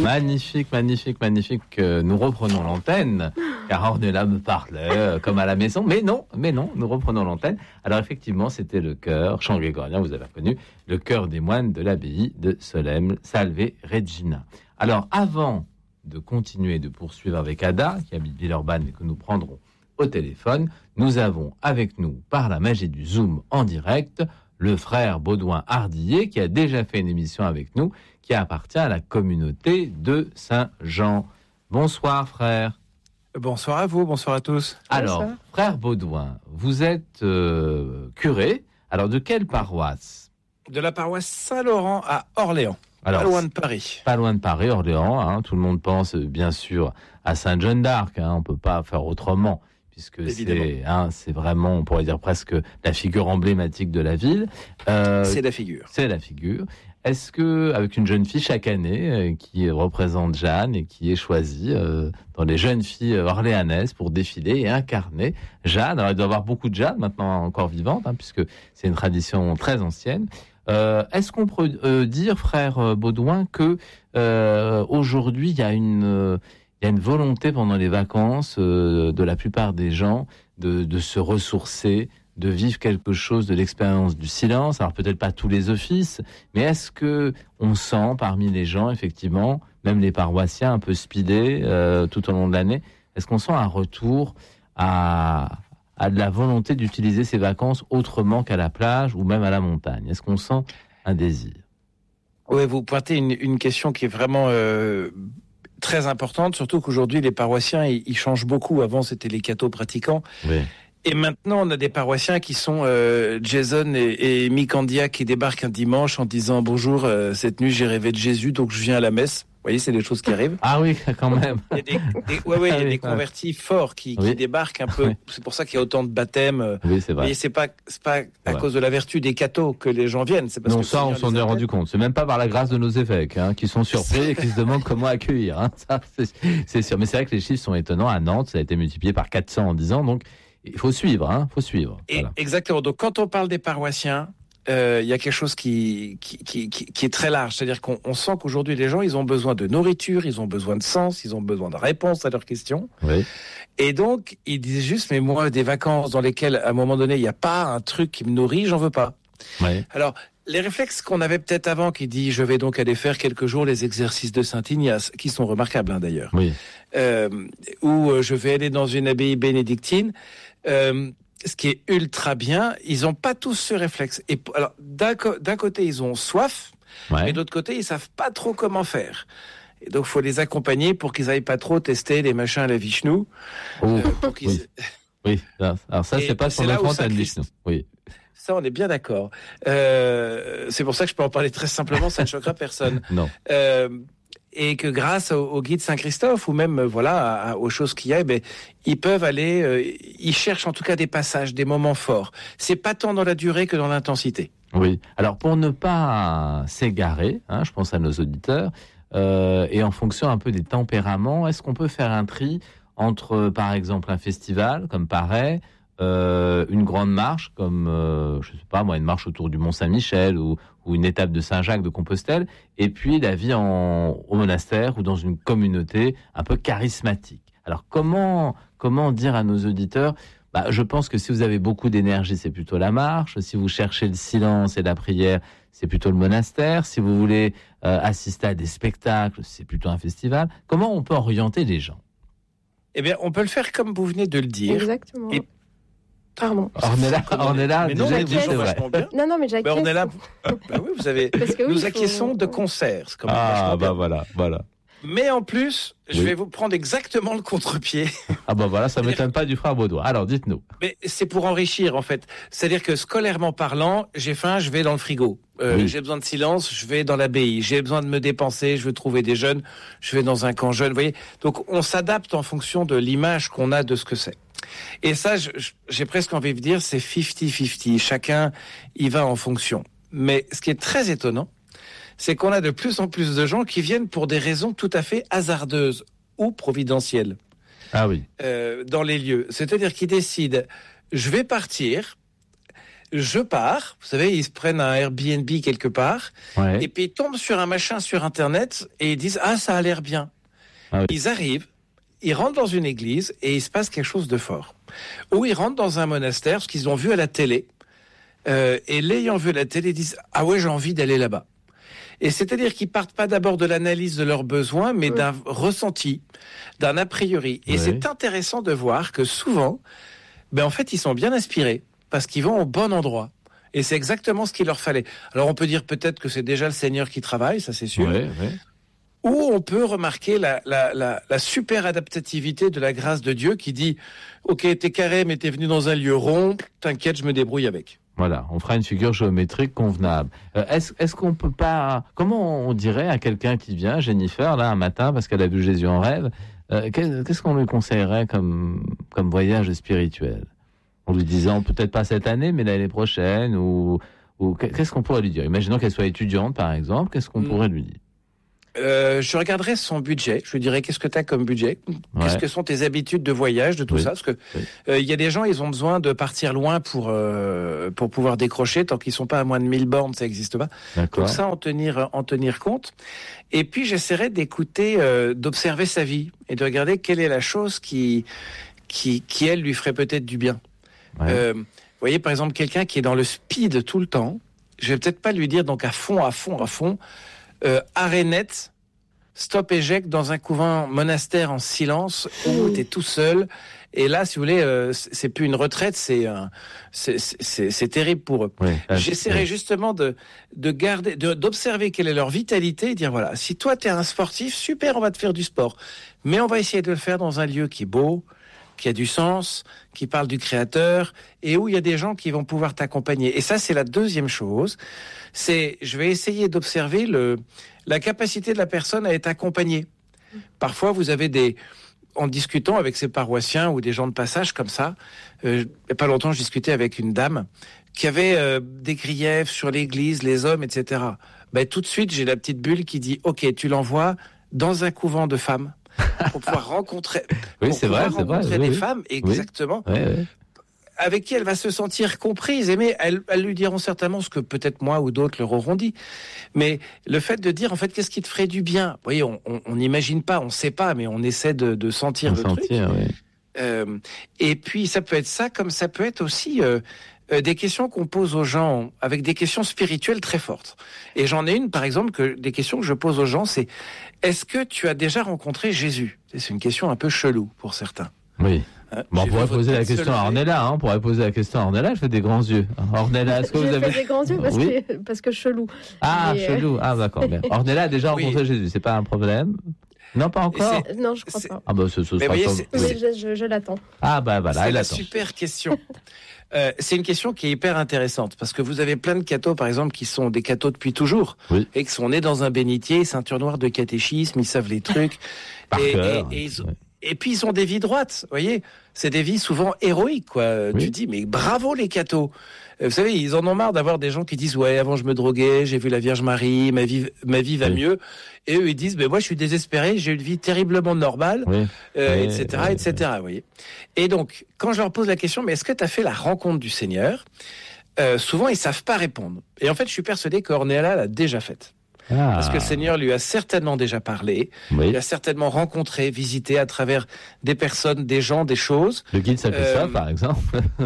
Magnifique. Nous reprenons l'antenne, car Ornella me parlait comme à la maison. Mais non, nous reprenons l'antenne. Alors effectivement, c'était le chœur, chant grégorien, vous avez reconnu, le chœur des moines de l'abbaye de Solesmes, Salve Regina. Alors avant de continuer, de poursuivre avec Ada, qui habite Villeurbanne et que nous prendrons au téléphone, nous avons avec nous, par la magie du Zoom en direct, le frère Baudouin Ardillet, qui a déjà fait une émission avec nous, qui appartient à la communauté de Saint-Jean. Bonsoir, frère. Bonsoir à vous, bonsoir à tous. Alors, frère Baudouin, vous êtes curé. Alors, de quelle paroisse ? De la paroisse Saint-Laurent à Orléans. Alors, pas loin de Paris. Pas loin de Paris, Orléans. Hein. Tout le monde pense, bien sûr, à Sainte-Jeanne d'Arc. Hein. On ne peut pas faire autrement, puisque c'est vraiment, on pourrait dire presque la figure emblématique de la ville. C'est la figure. C'est la figure. Est-ce que, avec une jeune fille chaque année qui représente Jeanne et qui est choisie dans les jeunes filles orléanaises pour défiler et incarner Jeanne, alors il doit y avoir beaucoup de Jeanne maintenant encore vivantes, hein, puisque c'est une tradition très ancienne. Est-ce qu'on peut dire, frère Baudouin, que aujourd'hui il y a une volonté pendant les vacances de la plupart des gens de se ressourcer, de vivre quelque chose de l'expérience du silence. Alors peut-être pas tous les offices, mais est-ce que on sent parmi les gens, effectivement, même les paroissiens un peu speedés tout au long de l'année, est-ce qu'on sent un retour à de la volonté d'utiliser ces vacances autrement qu'à la plage ou même à la montagne ? Est-ce qu'on sent un désir ? Oui, vous pointez une question qui est vraiment très importante, surtout qu'aujourd'hui les paroissiens ils changent beaucoup. Avant c'était les cathos pratiquants. Oui. Et maintenant, on a des paroissiens qui sont Jason et Mick Andia qui débarquent un dimanche en disant « Bonjour, cette nuit j'ai rêvé de Jésus, donc je viens à la messe ». Vous voyez, c'est des choses qui arrivent. Ah oui, quand même. Il y a des convertis forts qui débarquent un peu. Oui. C'est pour ça qu'il y a autant de baptêmes. Oui, c'est vrai. Et c'est pas à cause de la vertu des cathos que les gens viennent. C'est parce non, que ça, on s'en est rendu compte. C'est même pas par la grâce de nos évêques, hein, qui sont surpris et qui se demandent comment accueillir. Hein. Ça, c'est sûr. Mais c'est vrai que les chiffres sont étonnants. À Nantes, ça a été multiplié par 400 en 10 ans. Donc, il faut suivre, hein. Faut suivre. Voilà. Exactement. Donc, quand on parle des paroissiens, il y a quelque chose qui est très large. C'est-à-dire qu'on sent qu'aujourd'hui, les gens, ils ont besoin de nourriture, ils ont besoin de sens, ils ont besoin de réponses à leurs questions. Oui. Et donc, ils disent juste, mais moi, des vacances dans lesquelles, à un moment donné, il n'y a pas un truc qui me nourrit, j'en veux pas. Oui. Alors, les réflexes qu'on avait peut-être avant, qui dit, je vais donc aller faire quelques jours les exercices de Saint-Ignace, qui sont remarquables, hein, d'ailleurs. Oui. Ou je vais aller dans une abbaye bénédictine, ce qui est ultra bien, ils n'ont pas tous ce réflexe. Et alors, d'un côté, ils ont soif, mais d'autre côté, ils savent pas trop comment faire. Et donc, faut les accompagner pour qu'ils aillent pas trop tester les machins à la Vishnu. Pour qu'ils... Oui. Alors ça, c'est pas sur notre antenne, Vishnu. Oui. Ça, on est bien d'accord. C'est pour ça que je peux en parler très simplement, ça ne choquera personne. Non. Et que grâce au guide Saint-Christophe ou même aux choses qu'il y a, ils peuvent aller, ils cherchent en tout cas des passages, des moments forts. C'est pas tant dans la durée que dans l'intensité. Oui. Alors pour ne pas s'égarer, hein, je pense à nos auditeurs, et en fonction un peu des tempéraments, est-ce qu'on peut faire un tri entre, par exemple, un festival comme Paray, une grande marche comme, je sais pas moi, une marche autour du Mont Saint-Michel ou une étape de Saint-Jacques de Compostelle, et puis la vie au monastère ou dans une communauté un peu charismatique. Alors comment dire à nos auditeurs, je pense que si vous avez beaucoup d'énergie, c'est plutôt la marche. Si vous cherchez le silence et la prière, c'est plutôt le monastère. Si vous voulez assister à des spectacles, c'est plutôt un festival. Comment on peut orienter les gens ? Eh bien, on peut le faire comme vous venez de le dire. Exactement. Pardon. Ornella, mais non, déjà, c'est vrai. Non, mais j'acquiesce. On est là. Oui, vous avez. Nous acquiesçons de concert. Comme voilà. Mais en plus, je vais vous prendre exactement le contre-pied. Ça m'étonne pas du frère Baudouin. Alors, dites-nous. Mais c'est pour enrichir, en fait. C'est-à-dire que scolairement parlant, j'ai faim, je vais dans le frigo. J'ai besoin de silence, je vais dans l'abbaye. J'ai besoin de me dépenser, je veux trouver des jeunes, je vais dans un camp jeune. Vous voyez ? Donc, on s'adapte en fonction de l'image qu'on a de ce que c'est. Et ça, j'ai presque envie de dire, c'est 50-50. Chacun y va en fonction. Mais ce qui est très étonnant, c'est qu'on a de plus en plus de gens qui viennent pour des raisons tout à fait hasardeuses ou providentielles. Ah oui. Dans les lieux. C'est-à-dire qu'ils décident, je vais partir, je pars. Vous savez, ils se prennent un Airbnb quelque part, Ouais. et puis ils tombent sur un machin sur Internet et ils disent « Ah, ça a l'air bien ». Ah oui. Ils arrivent, ils rentrent dans une église et il se passe quelque chose de fort. Ou ils rentrent dans un monastère, ce qu'ils ont vu à la télé, et l'ayant vu à la télé, ils disent « Ah ouais, j'ai envie d'aller là-bas ». Et c'est-à-dire qu'ils partent pas d'abord de l'analyse de leurs besoins, mais d'un ressenti, d'un a priori. Et c'est intéressant de voir que souvent, en fait, ils sont bien inspirés parce qu'ils vont au bon endroit. Et c'est exactement ce qu'il leur fallait. Alors on peut dire peut-être que c'est déjà le Seigneur qui travaille, ça c'est sûr. Ouais. Ou on peut remarquer la super adaptativité de la grâce de Dieu qui dit « Ok, t'es carré, mais t'es venu dans un lieu rond, t'inquiète, je me débrouille avec ». Voilà, on fera une figure géométrique convenable. Est-ce qu'on peut pas... Comment on dirait à quelqu'un qui vient, Jennifer, là, un matin, parce qu'elle a vu Jésus en rêve, qu'est-ce qu'on lui conseillerait comme voyage spirituel? En lui disant, peut-être pas cette année, mais l'année prochaine, ou qu'est-ce qu'on pourrait lui dire? Imaginons qu'elle soit étudiante, par exemple, qu'est-ce qu'on pourrait lui dire? Je regarderais son budget. Je lui dirais qu'est-ce que tu as comme budget, qu'est-ce que sont tes habitudes de voyage, de tout ça, parce que il y a des gens, ils ont besoin de partir loin pour pouvoir décrocher. Tant qu'ils sont pas à moins de 1000 bornes, ça n'existe pas. D'accord. Donc ça, en tenir compte. Et puis j'essaierai d'écouter, d'observer sa vie et de regarder quelle est la chose qui elle lui ferait peut-être du bien. Vous voyez, par exemple, quelqu'un qui est dans le speed tout le temps, je vais peut-être pas lui dire donc à fond. Arrêt net, stop éjecte dans un couvent monastère en silence où tu es tout seul. Et là, si vous voulez, c'est plus une retraite, c'est terrible pour eux. J'essaierai justement d'observer quelle est leur vitalité et dire voilà, si toi tu es un sportif, super, on va te faire du sport. Mais on va essayer de le faire dans un lieu qui est beau, qui a du sens, qui parle du Créateur et où il y a des gens qui vont pouvoir t'accompagner. Et ça, c'est la deuxième chose. Je vais essayer d'observer la capacité de la personne à être accompagnée. Parfois, vous avez en discutant avec ses paroissiens ou des gens de passage comme ça, il n'y a pas longtemps, je discutais avec une dame qui avait des griefs sur l'Église, les hommes, etc. Tout de suite, j'ai la petite bulle qui dit « Ok, tu l'envoies dans un couvent de femmes. » pour pouvoir rencontrer, des femmes, exactement, avec qui elle va se sentir comprise, aimée. Elles lui diront certainement ce que peut-être moi ou d'autres leur auront dit. Mais le fait de dire, en fait, qu'est-ce qui te ferait du bien? Vous voyez, on n'imagine pas, on ne sait pas, mais on essaie de sentir le truc. Et puis, ça peut être ça, comme ça peut être aussi... des questions qu'on pose aux gens avec des questions spirituelles très fortes. Et j'en ai une, par exemple, des questions que je pose aux gens, c'est est-ce que tu as déjà rencontré Jésus? C'est une question un peu chelou pour certains. Oui. On pourrait poser la question à Ornella. On pourrait poser la question à Ornella. Je fais des grands yeux. Ornella, est-ce que vous avez fait des grands yeux parce que chelou. Ah, chelou. Ah, d'accord. Bien. Ornella a déjà rencontré Jésus. C'est pas un problème? Non, pas encore. Non, je crois pas. Ah ce sera voyez, je l'attends. Ah voilà, c'est il la attend. Super question. C'est une question qui est hyper intéressante parce que vous avez plein de cathos, par exemple, qui sont des cathos depuis toujours et qui sont nés dans un bénitier, ceinture noire de catéchisme, ils savent les trucs. Et puis ils ont des vies droites, vous voyez. C'est des vies souvent héroïques, quoi. Tu dis, mais bravo les cathos. Vous savez, ils en ont marre d'avoir des gens qui disent ouais, avant je me droguais, j'ai vu la Vierge Marie, ma vie va mieux. Et eux ils disent moi je suis désespéré, j'ai une vie terriblement normale, etc. Vous voyez. Et donc quand je leur pose la question mais est-ce que tu as fait la rencontre du Seigneur, souvent ils savent pas répondre. Et en fait je suis persuadé qu'Ornella l'a déjà faite. Parce que le Seigneur lui a certainement déjà parlé, il a certainement rencontré, visité à travers des personnes, des gens, des choses. Le guide s'appelle ça, par exemple.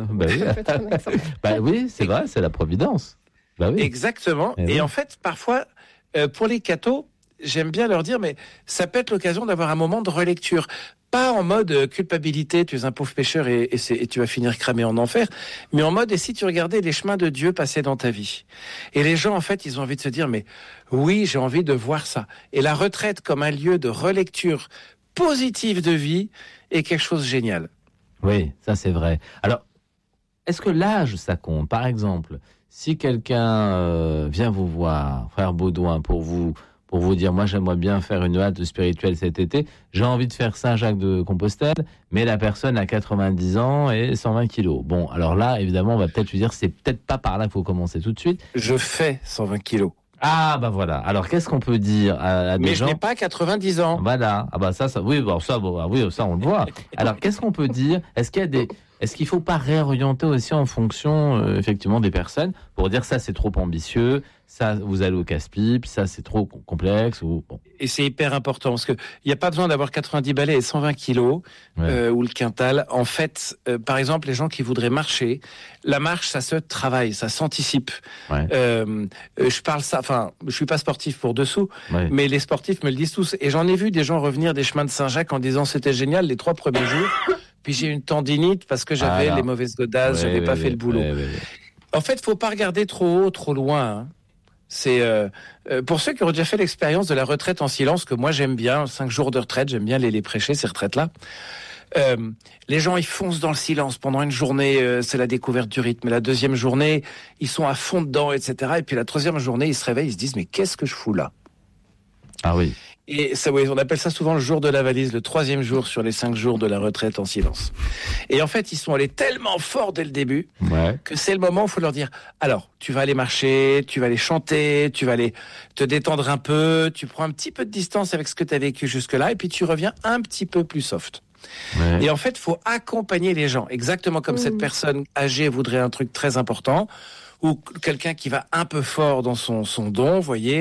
Oui, c'est vrai, c'est la providence. Exactement. Et en fait, parfois, pour les cathos, j'aime bien leur dire, mais ça peut être l'occasion d'avoir un moment de relecture. Pas en mode culpabilité, tu es un pauvre pécheur et tu vas finir cramé en enfer, mais en mode, et si tu regardais les chemins de Dieu passer dans ta vie? Et les gens, en fait, ils ont envie de se dire, mais oui, j'ai envie de voir ça. Et la retraite comme un lieu de relecture positive de vie est quelque chose de génial. Oui, ça c'est vrai. Alors, est-ce que l'âge, ça compte? Par exemple, si quelqu'un vient vous voir, frère Baudouin, pour vous dire, moi j'aimerais bien faire une halte spirituelle cet été, j'ai envie de faire Saint-Jacques de Compostelle, mais la personne a 90 ans et 120 kilos. Bon, alors là, évidemment, on va peut-être lui dire, c'est peut-être pas par là qu'il faut commencer tout de suite. Je fais 120 kilos. Ah, voilà. Alors, qu'est-ce qu'on peut dire à des gens? Mais je n'ai pas 90 ans. Voilà. Ah, ça, oui, ça, on le voit. Alors, qu'est-ce qu'on peut dire? Est-ce qu'il y a Est-ce qu'il ne faut pas réorienter aussi en fonction, effectivement, des personnes pour dire ça, c'est trop ambitieux, ça, vous allez au casse-pipe, ça, c'est trop complexe ou bon. Et c'est hyper important parce que il n'y a pas besoin d'avoir 90 balais et 120 kilos ou le quintal. En fait, par exemple, les gens qui voudraient marcher, la marche, ça se travaille, ça s'anticipe. Ouais. Je parle ça, enfin, je suis pas sportif pour dessous, mais les sportifs me le disent tous. Et j'en ai vu des gens revenir des chemins de Saint-Jacques en disant c'était génial les 3 premiers jours. Puis j'ai une tendinite parce que j'avais les mauvaises godasses, j'avais pas fait le boulot. En fait, faut pas regarder trop haut, trop loin. Hein. C'est pour ceux qui ont déjà fait l'expérience de la retraite en silence, que moi j'aime bien, 5 jours de retraite, j'aime bien les prêcher, ces retraites-là. Les gens, ils foncent dans le silence pendant une journée, c'est la découverte du rythme. La deuxième journée, ils sont à fond dedans, etc. Et puis la troisième journée, ils se réveillent, ils se disent, mais qu'est-ce que je fous là ? Ah oui. Et ça, on appelle ça souvent le jour de la valise, le 3e jour sur les 5 jours de la retraite en silence. Et en fait, ils sont allés tellement fort dès le début que c'est le moment où il faut leur dire, alors, tu vas aller marcher, tu vas aller chanter, tu vas aller te détendre un peu, tu prends un petit peu de distance avec ce que tu as vécu jusque-là, et puis tu reviens un petit peu plus soft. Et en fait, il faut accompagner les gens, exactement comme cette personne âgée voudrait un truc très important, ou quelqu'un qui va un peu fort dans son don, vous voyez,